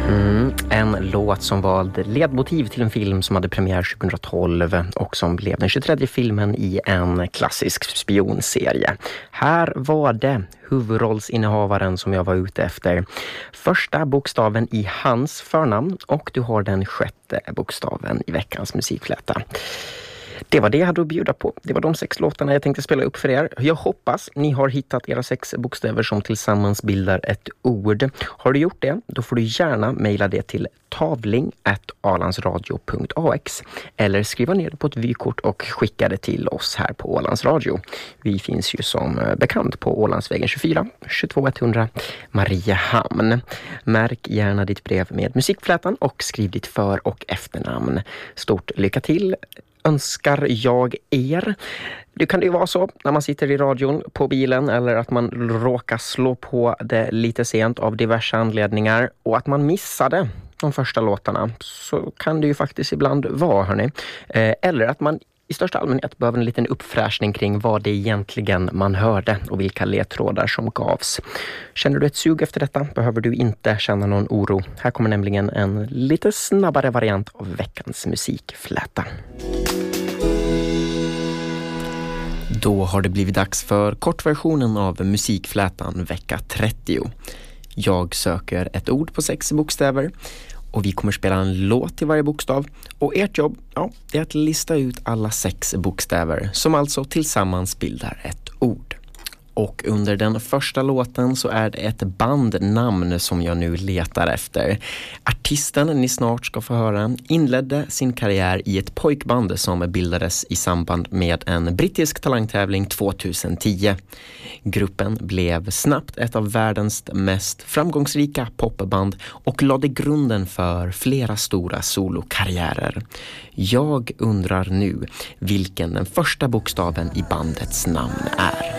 En låt som valde ledmotiv till en film som hade premiär 2012 och som blev den 23:e filmen i en klassisk spionserie. Här var det huvudrollsinnehavaren som jag var ute efter. Första bokstaven i hans förnamn och du har den 6:e bokstaven i veckans musikfläta. Det var det jag hade att bjuda på. Det var de 6 låtarna jag tänkte spela upp för er. Jag hoppas ni har hittat era 6 bokstäver som tillsammans bildar ett ord. Har du gjort det, då får du gärna mejla det till tavling@ålandsradio.ax eller skriva ner det på ett vykort och skicka det till oss här på Ålands Radio. Vi finns ju som bekant på Ålandsvägen 24, 22100 Mariehamn. Märk gärna ditt brev med musikflätan och skriv ditt för- och efternamn. Stort lycka till! Önskar jag er. Det kan ju vara så när man sitter i radion på bilen eller att man råkar slå på det lite sent av diverse anledningar och att man missade de första låtarna. Så kan det ju faktiskt ibland vara, hörni. Eller att man i största allmänhet behöver en liten uppfräschning kring vad det egentligen man hörde och vilka ledtrådar som gavs. Känner du ett sug efter detta behöver du inte känna någon oro. Här kommer nämligen en lite snabbare variant av veckans musikfläta. Då har det blivit dags för kortversionen av musikflätan vecka 30. Jag söker ett ord på 6 bokstäver och vi kommer spela en låt till varje bokstav. Och ert jobb, är att lista ut alla 6 bokstäver som alltså tillsammans bildar ett ord. Och under den första låten så är det ett bandnamn som jag nu letar efter. Artisten ni snart ska få höra inledde sin karriär i ett pojkband som bildades i samband med en brittisk talangtävling 2010. Gruppen blev snabbt ett av världens mest framgångsrika popband och lade grunden för flera stora solokarriärer. Jag undrar nu vilken den första bokstaven i bandets namn är.